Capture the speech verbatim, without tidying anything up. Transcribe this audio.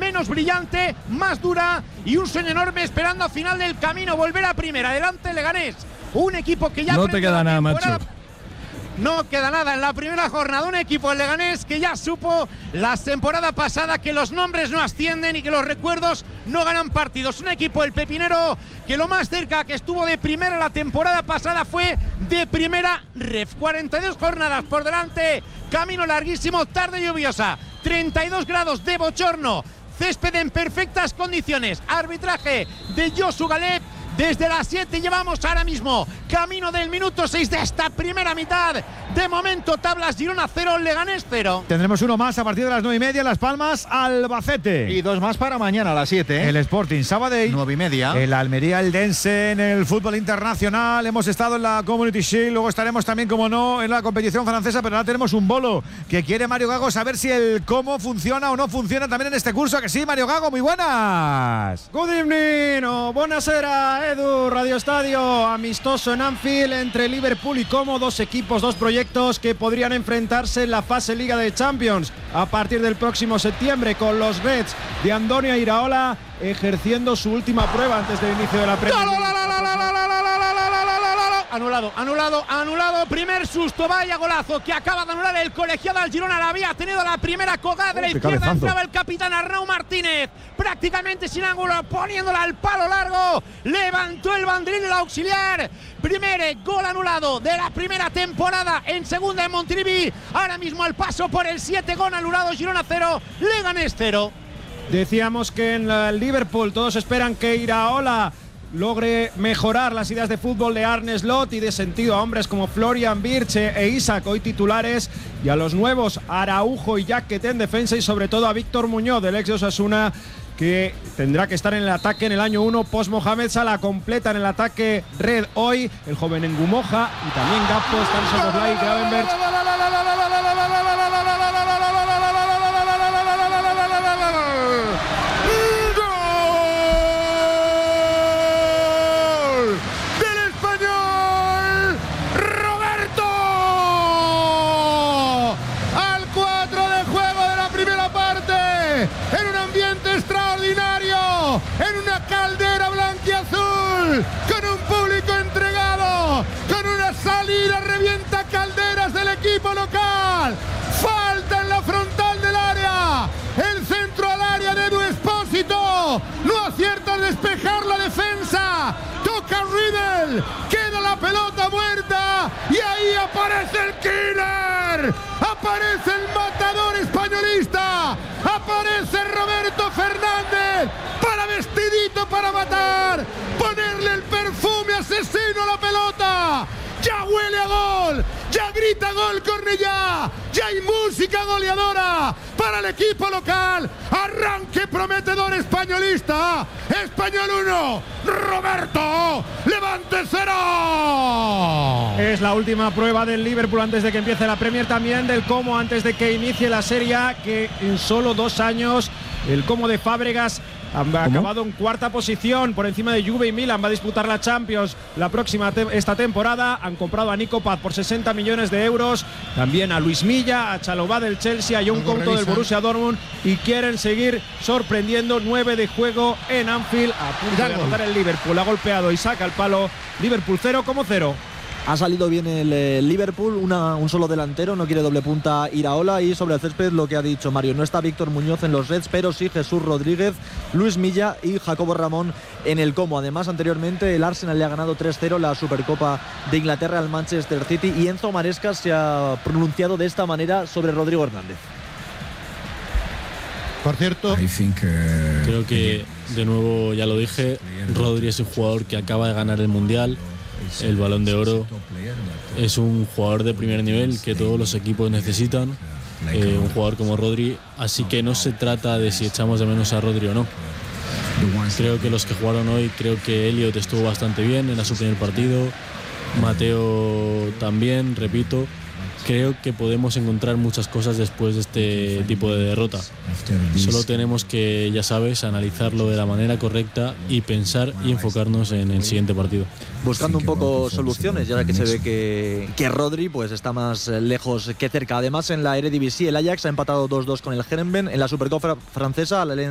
menos brillante, más dura y un sueño enorme esperando al final del camino volver a primera. Adelante Leganés, un equipo que ya no te queda nada, macho. No queda nada en la primera jornada, un equipo el Leganés que ya supo la temporada pasada que los nombres no ascienden y que los recuerdos no ganan partidos. Un equipo, el Pepinero, que lo más cerca que estuvo de primera la temporada pasada fue de primera ref. cuarenta y dos jornadas por delante, camino larguísimo, tarde lluviosa, treinta y dos grados de bochorno, césped en perfectas condiciones, arbitraje de Josu Galep. Desde las siete llevamos ahora mismo camino del minuto seis de esta primera mitad. De momento tablas Girona cero, Leganés cero. Tendremos uno más a partir de las nueve y media, Las Palmas, Albacete. Y dos más para mañana a las siete. ¿eh? El Sporting Sabadell. Nueve y media. El Almería Eldense en el fútbol internacional. Hemos estado en la Community Shield, luego estaremos también, como no, en la competición francesa, pero ahora tenemos un bolo que quiere Mario Gago saber si el cómo funciona o no funciona también en este curso. Que sí, Mario Gago, muy buenas. Good evening, o buonasera, Edu, Radio Estadio, amistoso en Anfield entre Liverpool y Como, dos equipos, dos proyectos que podrían enfrentarse en la fase Liga de Champions a partir del próximo septiembre, con los Reds de Andoni Iraola ejerciendo su última prueba antes del inicio de la Premier League. Anulado, anulado, anulado. Primer susto, vaya golazo que acaba de anular el colegiado al Girona. La había tenido la primera colgada de la izquierda. Entraba el capitán Arnau Martínez, prácticamente sin ángulo, poniéndola al palo largo. Levantó el banderín el auxiliar. Primer gol anulado de la primera temporada en segunda en Montilivi. Ahora mismo al paso por el siete, gol anulado. Girona cero, Leganés cero. Decíamos que en el Liverpool todos esperan que Iraola logre mejorar las ideas de fútbol de Arne Slot y de sentido a hombres como Florian Wirtz e Isaac, hoy titulares, y a los nuevos Araujo y Jaquet en defensa, y sobre todo a Víctor Muñoz, del ex de Osasuna, que tendrá que estar en el ataque en el año uno post Mohamed Salah. Completa en el ataque Red hoy, el joven Ngumoja y también Gakpo, están Szoboszlai y Gravenberch. En una caldera blanquiazul, con un público entregado, con una salida revienta calderas del equipo local. Falta en la frontal del área, el centro al área de Edu Expósito, no acierta a despejar la defensa, toca Riddle, queda la pelota muerta y ahí aparece el killer, aparece el matador españolista, aparece Roberto Fernández, para vestidito para matar, ponerle el perfume asesino a la pelota. Ya huele a gol, ya grita gol Cornellá, ya hay música goleadora para el equipo local. Arranque prometedor españolista. Español uno, Roberto Levante cero. Es la última prueba del Liverpool antes de que empiece la Premier, también del Como antes de que inicie la Serie A, que en solo dos años el Como de Fábregas ha ¿Cómo? acabado en cuarta posición por encima de Juve y Milan. Va a disputar la Champions la próxima te esta temporada. Han comprado a Nico Paz por sesenta millones de euros, también a Luis Milla, a Chalobah del Chelsea, a John Couto del Borussia Dortmund, y quieren seguir sorprendiendo. Nueve de juego en Anfield, a punto de anotar el Liverpool. Ha golpeado y saca el palo. Liverpool cero como cero. Ha salido bien el eh, Liverpool, una, un solo delantero, no quiere doble punta Iraola. Y sobre el césped lo que ha dicho Mario, no está Víctor Muñoz en los Reds, pero sí Jesús Rodríguez, Luis Milla y Jacobo Ramón en el Como. Además, anteriormente el Arsenal le ha ganado tres cero la Supercopa de Inglaterra al Manchester City, y Enzo Maresca se ha pronunciado de esta manera sobre Rodrigo Hernández. Por cierto, creo que, de nuevo, ya lo dije, Rodri es un jugador que acaba de ganar el Mundial, el Balón de Oro. Es un jugador de primer nivel que todos los equipos necesitan, eh, un jugador como Rodri, así que no se trata de si echamos de menos a Rodri o no. Creo que los que jugaron hoy, creo que Elliot estuvo bastante bien, era su primer partido, Mateo también, repito. Creo que podemos encontrar muchas cosas después de este tipo de derrota. Solo tenemos que, ya sabes, analizarlo de la manera correcta y pensar y enfocarnos en el siguiente partido. Buscando un poco soluciones, ya que se ve que, que Rodri pues está más lejos que cerca. Además, en la Eredivisie el Ajax ha empatado dos dos con el Herenveen. En la Supercopa francesa, la